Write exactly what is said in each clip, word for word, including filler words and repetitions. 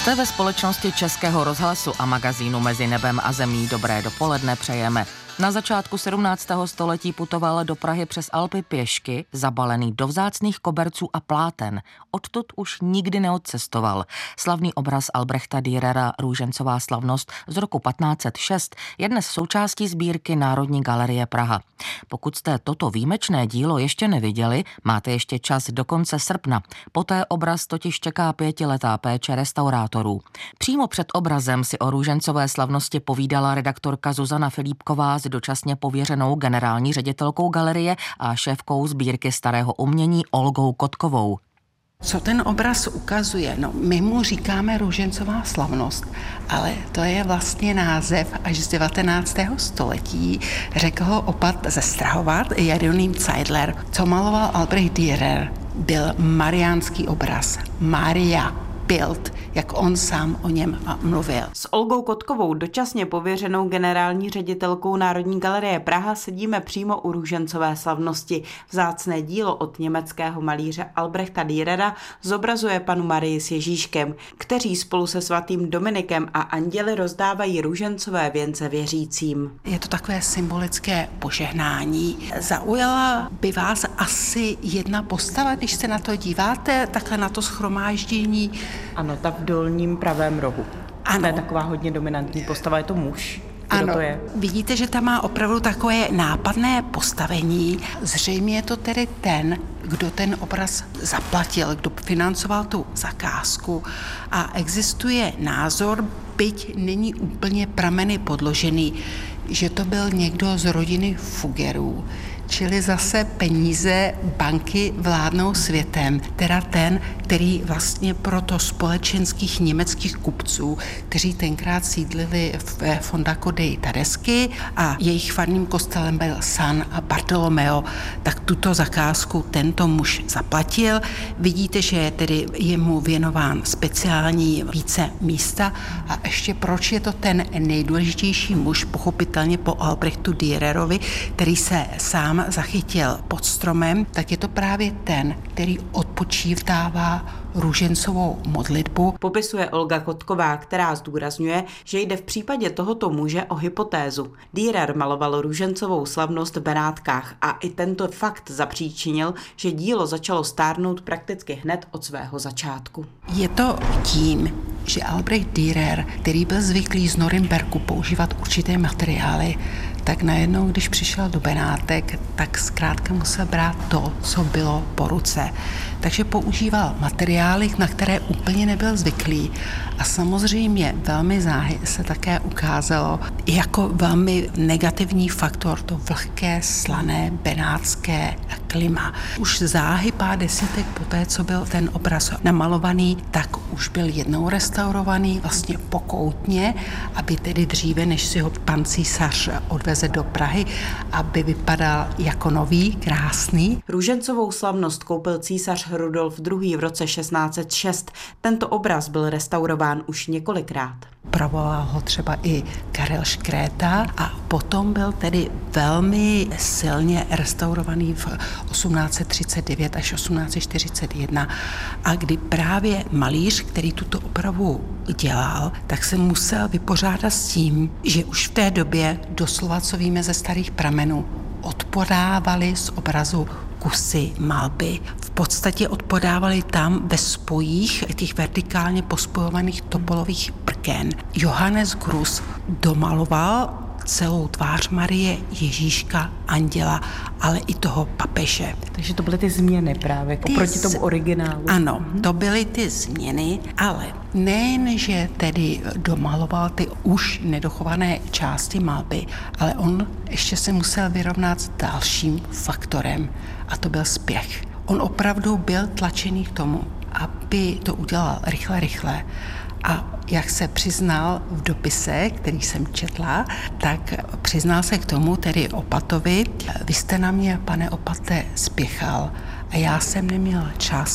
Jste ve společnosti Českého rozhlasu a magazínu Mezi nebem a zemí. Dobré dopoledne přejeme. Na začátku sedmnáctého století putoval do Prahy přes Alpy pěšky, zabalený do vzácných koberců a pláten. Odtud už nikdy neodcestoval. Slavný obraz Albrechta Dürera Růžencová slavnost z roku patnáct set šest je dnes součástí sbírky Národní galerie Praha. Pokud jste toto výjimečné dílo ještě neviděli, máte ještě čas do konce srpna. Poté obraz totiž čeká pětiletá péče restaurátorů. Přímo před obrazem si o Růžencové slavnosti povídala redaktorka Zuzana Filipková s dočasně pověřenou generální ředitelkou galerie a šéfkou sbírky starého umění Olgou Kotkovou. Co ten obraz ukazuje? No, my mu říkáme Růžencová slavnost, ale to je vlastně název až z devatenáctého století. Řekl ho opat ze Strahovat, Jeroným Zeidler. Co maloval Albrecht Dürer, byl mariánský obraz. Maria Bild, jak on sám o něm mluvil. S Olgou Kotkovou, dočasně pověřenou generální ředitelkou Národní galerie Praha, sedíme přímo u Růžencové slavnosti. Vzácné dílo od německého malíře Albrechta Dürera zobrazuje Pannu Marii s Ježíškem, kteří spolu se svatým Dominikem a anděli rozdávají růžencové věnce věřícím. Je to takové symbolické požehnání. Zaujala by vás asi jedna postava, když se na to díváte, takhle na to shromáždění? Ano, ta v dolním pravém rohu. Ano. To je taková hodně dominantní postava, je to muž. Kdo ano, to je? Vidíte, že tam má opravdu takové nápadné postavení. Zřejmě je to tedy ten, kdo ten obraz zaplatil, kdo financoval tu zakázku. A existuje názor, byť není úplně prameny podložený, že to byl někdo z rodiny Fuggerů. Čili zase peníze banky vládnou světem, teda ten, který vlastně proto společenských německých kupců, kteří tenkrát sídlili v Fondaco dei Tedeschi a jejich farním kostelem byl San Bartolomeo, tak tuto zakázku tento muž zaplatil. Vidíte, že tedy je mu věnován speciální více místa a ještě proč je to ten nejdůležitější muž, pochopitelně po Albrechtu Dürerovi, který se sám zachytil pod stromem, tak je to právě ten, který odpočívdává Růžencovou modlitbu. Popisuje Olga Kotková, která zdůrazňuje, že jde v případě tohoto muže o hypotézu. Dürer maloval Růžencovou slavnost v Benátkách a i tento fakt zapříčinil, že dílo začalo stárnout prakticky hned od svého začátku. Je to tím, že Albrecht Dürer, který byl zvyklý z Norimberku používat určité materiály, tak najednou, když přišel do Benátek, tak zkrátka musel brát to, co bylo po ruce. Takže používal materiály, na které úplně nebyl zvyklý. A samozřejmě velmi záhy se také ukázalo jako velmi negativní faktor to vlhké, slané, benátské klima. Už záhy pár desítek poté, co byl ten obraz namalovaný, tak už byl jednou restaurovaný vlastně pokoutně, aby tedy dříve, než si ho pan císař odveze do Prahy, aby vypadal jako nový, krásný. Růžencovou slavnost koupil císař Rudolf druhý. v roce šestnáct set šest. Tento obraz byl restaurován už několikrát. Provolal ho třeba i Karel Škréta a potom byl tedy velmi silně restaurovaný v osmnáct set třicet devět až osmnáct set čtyřicet jedna a kdy právě malíř, který tuto opravu dělal, tak se musel vypořádat s tím, že už v té době, doslova co víme ze starých pramenů, odpodávali z obrazu kusy malby. V podstatě odpodávali tam ve spojích těch vertikálně pospojovaných topolových prken. Johannes Grus domaloval celou tvář Marie, Ježíška, anděla, ale i toho papeže. Takže to byly ty změny právě ty oproti tomu originálu. Ano, to byly ty změny, ale nejen, že tedy domaloval ty už nedochované části malby, ale on ještě se musel vyrovnat s dalším faktorem a to byl spěch. On opravdu byl tlačený k tomu, aby to udělal rychle, rychle. A jak se přiznal v dopise, který jsem četla, tak přiznal se k tomu, tedy opatovi, vy jste na mě, pane opate, spěchal a já jsem neměl čas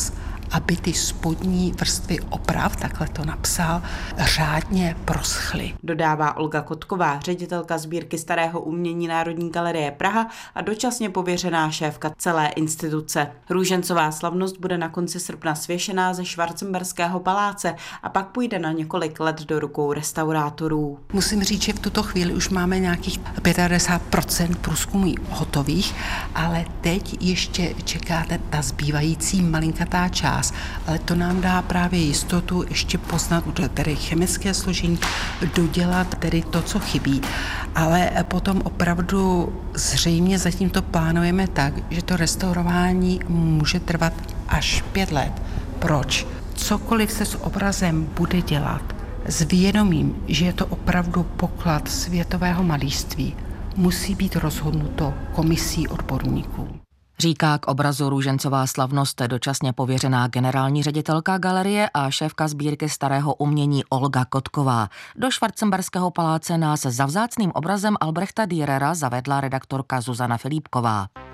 aby ty spodní vrstvy oprav, takhle to napsal, řádně proschly. Dodává Olga Kotková, ředitelka sbírky starého umění Národní galerie Praha a dočasně pověřená šéfka celé instituce. Růžencová slavnost bude na konci srpna svěšená ze Schwarzenberského paláce a pak půjde na několik let do rukou restaurátorů. Musím říct, že v tuto chvíli už máme nějakých padesát pět procent průzkumů hotových, ale teď ještě čekáte ta zbývající malinkatá část, ale to nám dá právě jistotu ještě poznat, tedy chemické složení, dodělat tedy to, co chybí, ale potom opravdu zřejmě zatím to plánujeme tak, že to restaurování může trvat až pět let. Proč? Cokoliv se s obrazem bude dělat, s vědomím, že je to opravdu poklad světového malířství, musí být rozhodnuto komisí odborníků. Říká k obrazu Růžencová slavnost dočasně pověřená generální ředitelka galerie a šéfka sbírky starého umění Olga Kotková. Do Schwarzenberského paláce nás za vzácným obrazem Albrechta Dürera zavedla redaktorka Zuzana Filipková.